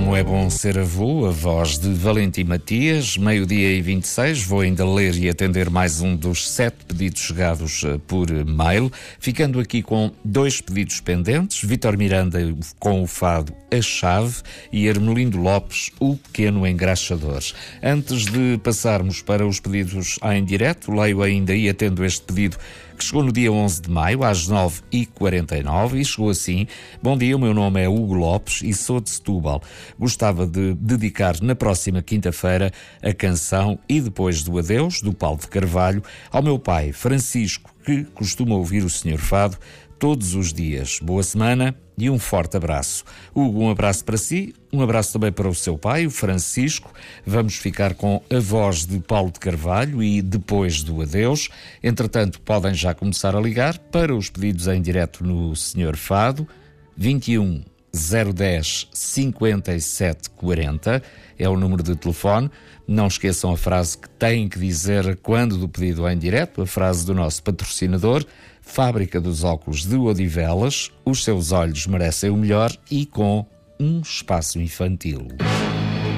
Como é bom ser avô, a voz de Valentim Matias, 12h26. Vou ainda ler e atender mais um dos 7 pedidos chegados por mail, ficando aqui com 2 pedidos pendentes: Vítor Miranda com o fado A Chave e Hermelindo Lopes, O Pequeno Engraxador. Antes de passarmos para os pedidos em direto, leio ainda e atendo este pedido que chegou no dia 11 de maio, às 9h49, e chegou assim: bom dia, o meu nome é Hugo Lopes e sou de Setúbal. Gostava de dedicar na próxima quinta-feira a canção E Depois do Adeus, do Paulo de Carvalho, ao meu pai Francisco, que costuma ouvir o Senhor Fado todos os dias. Boa semana e um forte abraço. Hugo, um abraço para si, um abraço também para o seu pai, o Francisco. Vamos ficar com a voz de Paulo de Carvalho e Depois do Adeus. Entretanto, podem já começar a ligar para os pedidos em direto no Senhor Fado. 21 010 57 40 é o número de telefone. Não esqueçam a frase que têm que dizer quando do pedido em direto, a frase do nosso patrocinador, Fábrica dos Óculos de Odivelas. Os seus olhos merecem o melhor e com um espaço infantil.